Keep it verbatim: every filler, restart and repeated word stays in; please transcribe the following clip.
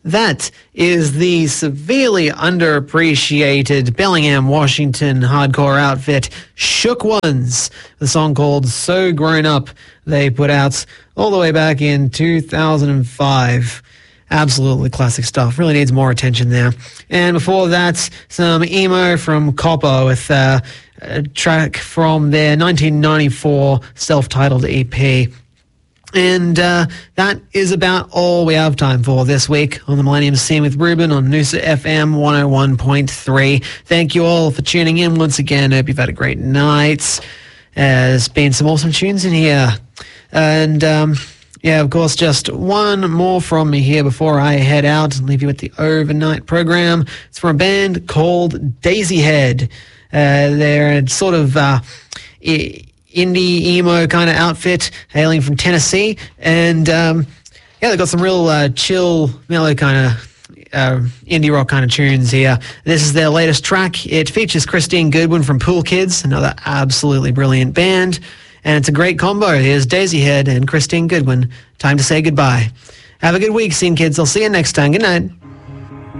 That is the severely underappreciated Bellingham, Washington hardcore outfit, Shook Ones, the song called So Grown Up they put out all the way back in two thousand five. Absolutely classic stuff. Really needs more attention there. And before that, some emo from Copper with uh, a track from their nineteen ninety-four self-titled E P. And uh, that is about all we have time for this week on the Millennium Scene with Ruben on Noosa F M one oh one point three. Thank you all for tuning in once again. Hope you've had a great night. Uh, there's been some awesome tunes in here. And, um, yeah, of course, just one more from me here before I head out and leave you with the overnight program. It's from a band called Daisy Head. Uh, they're a sort of... Uh, I- indie emo kind of outfit hailing from Tennessee, and um, yeah, they've got some real uh, chill, mellow kind of uh, indie rock kind of tunes here. This is their latest track. It features Christine Goodwin from Pool Kids, another absolutely brilliant band, and it's a great combo. Here's Daisy Head and Christine Goodwin. Time to say goodbye. Have a good week, Scene Kids. I'll see you next time. Good night.